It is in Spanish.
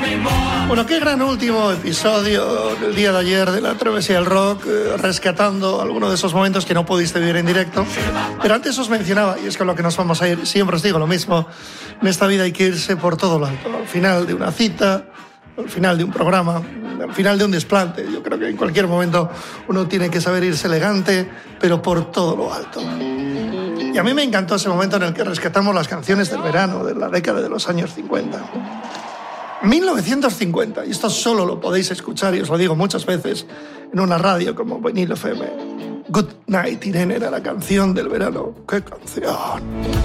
Bueno, qué gran último episodio del día de ayer de la Travesía del Rock, rescatando algunos de esos momentos que no pudiste vivir en directo. Pero antes os mencionaba, y es con lo que nos vamos a ir, siempre os digo lo mismo, en esta vida hay que irse por todo lo alto. Al final de una cita, al final de un programa, al final de un desplante. Yo creo que en cualquier momento uno tiene que saber irse elegante, pero por todo lo alto. Y a mí me encantó ese momento en el que rescatamos las canciones del verano, de la década de los años 50. 1950, y esto solo lo podéis escuchar, y os lo digo muchas veces, en una radio como Vinilo FM. Good Night, Irene, era la canción del verano. ¡Qué canción!